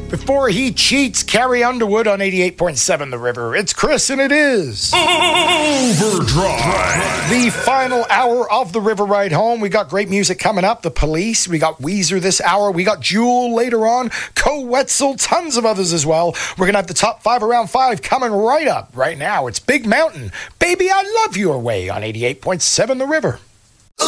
Before he cheats, Carrie Underwood on 88.7 The River. It's Chris, and it is Overdrive. the final hour of The River Ride Home. We got great music coming up. The Police. We got Weezer this hour. We got Jewel later on. Co Wetzel. Tons of others as well. We're going to have the top 5 around 5 coming right up. Right now, it's Big Mountain. Baby, I Love Your Way on 88.7 The River.